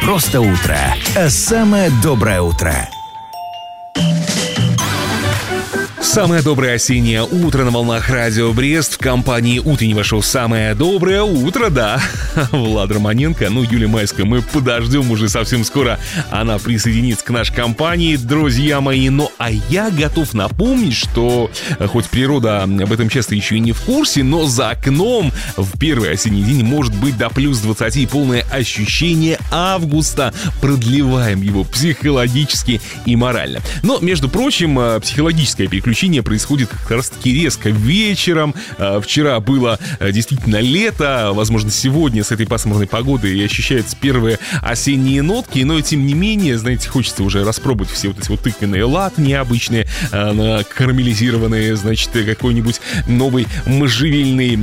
просто утро, а самое доброе утро. Самое доброе осеннее утро на волнах Радио Брест в компании утреннего шоу «Самое доброе утро», да. Влад Романенко, Юлия Майская, мы подождем уже совсем скоро. Она присоединится к нашей компании, друзья мои. А я готов напомнить, что хоть природа об этом часто еще и не в курсе, но за окном в первый осенний день может быть до плюс 20 и полное ощущение августа. Продлеваем его психологически и морально. Но, между прочим, психологическое переключение происходит как раз-таки резко вечером. Вчера было действительно лето. Возможно, сегодня с этой пасмурной погодой и ощущаются первые осенние нотки. Но, тем не менее, знаете, хочется уже распробовать все вот эти вот тыквенные латы необычные, карамелизированные, значит, какой-нибудь новый можжевельный...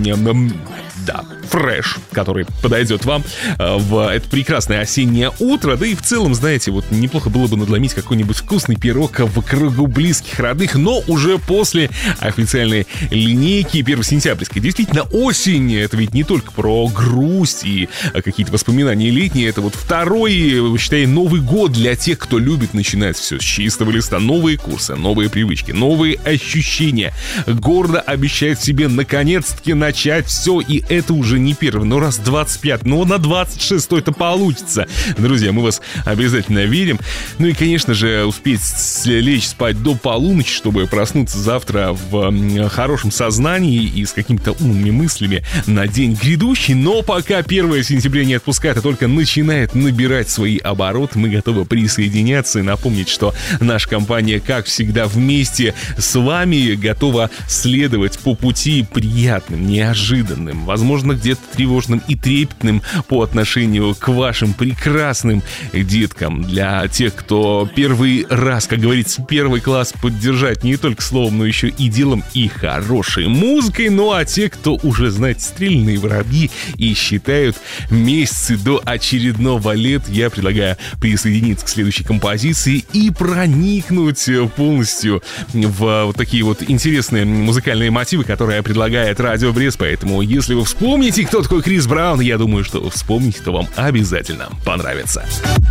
Да, фреш, который подойдет вам в это прекрасное осеннее утро. Да и в целом, знаете, вот неплохо было бы надломить какой-нибудь вкусный пирог в кругу близких, родных, но уже после официальной линейки 1-сентябрьской. Действительно, осень — это ведь не только про грусть и какие-то воспоминания летние. Это вот второй, считай, Новый год для тех, кто любит начинать все с чистого листа. Новые курсы, новые привычки, новые ощущения. Гордо обещает себе наконец-таки начать все, и это уже не первый, но раз 25, на 26 это получится. Друзья, мы вас обязательно верим. И, конечно же, успеть лечь спать до полуночи, чтобы проснуться завтра в хорошем сознании и с какими-то умными мыслями на день грядущий. Но пока 1 сентября не отпускает, а только начинает набирать свои обороты, мы готовы присоединяться и напомнить, что наша компания, как всегда, вместе с вами готова следовать по пути приятным, неожиданным, возможно, где-то тревожным и трепетным по отношению к вашим прекрасным деткам. Для тех, кто первый раз, как говорится, первый класс поддержать не только словом, но еще и делом, и хорошей музыкой. А те, кто уже, знаете, стрельные воробьи и считают месяцы до очередного лета, я предлагаю присоединиться к следующей композиции и проникнуть полностью в вот такие вот интересные музыкальные мотивы, которые предлагает Радио Брест. Поэтому, если вы вспомните, кто такой Крис Браун, я думаю, что вспомните, то вам обязательно понравится.